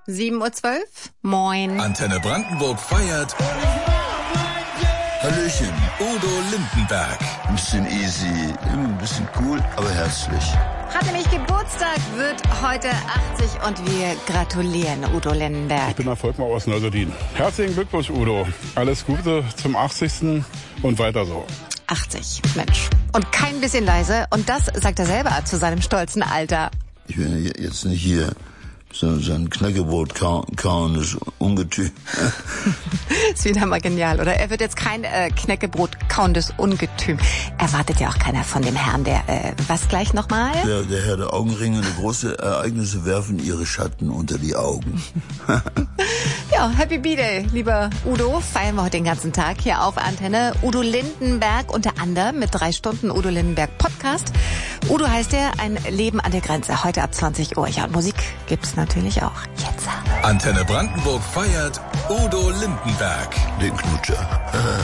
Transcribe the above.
7:12 Uhr. Moin. Antenne Brandenburg feiert. Hallöchen. Udo Lindenberg. Ein bisschen easy, ein bisschen cool, aber herzlich. Hat nämlich Geburtstag, wird heute 80 und wir gratulieren Udo Lindenberg. Ich bin der Volkmar aus Neuseldin. Herzlichen Glückwunsch, Udo. Alles Gute zum 80. und weiter so. 80, Mensch. Und kein bisschen leise. Und das sagt er selber zu seinem stolzen Alter. Ich bin ja jetzt nicht hier so ein Knäckebrot kauendes Ungetüm. Ist wieder mal genial, oder? Er wird jetzt kein Knäckebrot kauendes Ungetüm. Erwartet ja auch keiner von dem Herrn, der, was gleich nochmal? Der Herr der Augenringe, große Ereignisse werfen ihre Schatten unter die Augen. Ja, Happy B-Day, lieber Udo. Feiern wir heute den ganzen Tag hier auf Antenne. Udo Lindenberg unter anderem mit 3 Stunden Udo Lindenberg Podcast. Udo heißt er, ein Leben an der Grenze. Heute ab 20 Uhr. Ja, und Musik gibt's natürlich auch. Jetzt. Antenne Brandenburg feiert Udo Lindenberg. Den Knutscher.